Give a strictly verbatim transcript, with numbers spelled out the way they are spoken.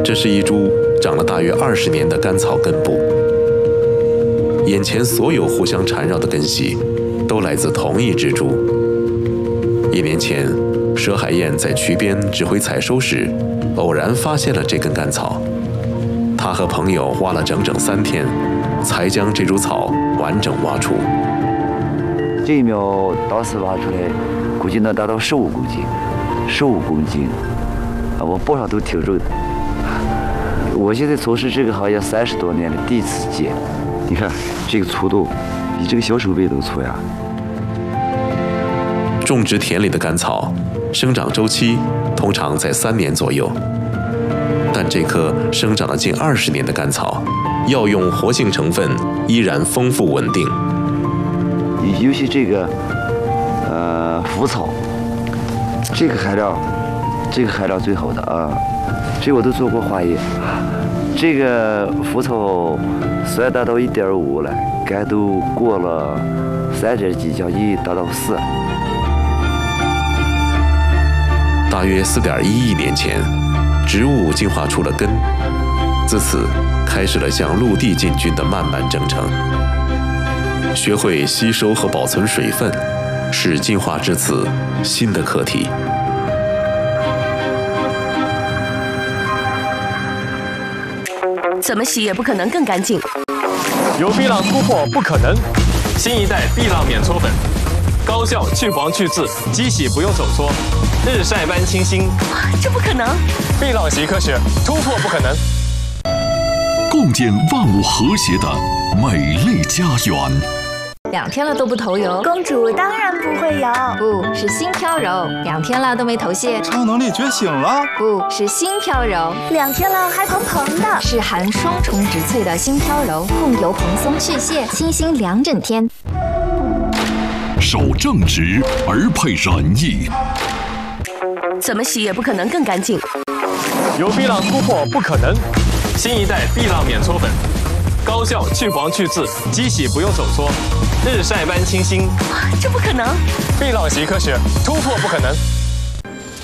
这是一株长了大约二十年的甘草根部。眼前所有互相缠绕的根系，都来自同一只株。一年前，佘海燕在渠边指挥采收时，偶然发现了这根甘草。他和朋友挖了整整三天，才将这株草完整挖出。 这一苗当时挖出来，估计能达到十五公斤，十五公斤，啊，我报上都挺重的。我现在从事这个行业三十多年了，第一次见。你看这个粗度，比这个小手背都粗呀。 种植田里的甘草，生长周期通常在三年左右，但这棵生长了近二十年的甘草，药用活性成分依然丰富稳定。 尤其这个，呃，腐草，这个含量，这个含量最好的啊，这我都做过化验，这个腐草酸达到一点五了，甘都过了三点几，将近达到四。 大约四点一亿年前，植物进化出了根，自此开始了向陆地进军的漫漫征程。学会吸收和保存水分，是进化至此新的课题。 怎么洗也不可能更干净。 有碧浪突破不可能，新一代碧浪免搓粉，高效去黄去渍，机洗不用手搓，日晒般清新。 这不可能！ 碧浪洗科学，突破不可能。 共建万物和谐的美丽家园。 两天了都不头油， 公主当然不会油， 不是心飘柔。两天了都没头屑， 超能力觉醒了， 不是心飘柔。 两天了还蓬蓬的， 是含双重植萃的心飘柔，控油蓬松去屑，清新两整天。 守正直而配仁义， 怎么洗也不可能更干净。 有碧浪突破不可能，新一代碧浪免搓粉，高效去黄去渍，机洗不用手搓，日晒般清新。 这不可能！ 碧浪洗科学，突破不可能。